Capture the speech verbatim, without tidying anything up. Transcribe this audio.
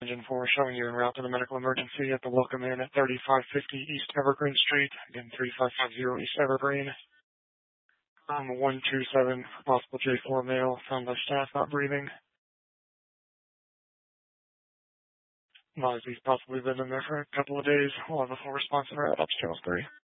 Engine four showing you en route to the medical emergency at the Welcome Inn at thirty-five fifty East Evergreen Street. Again, thirty-five fifty East Evergreen. Um, one two seven, possible J four male, found by staff not breathing. Advise he's possibly been in there for a couple of days. We'll have a full response in our Ops Channel three.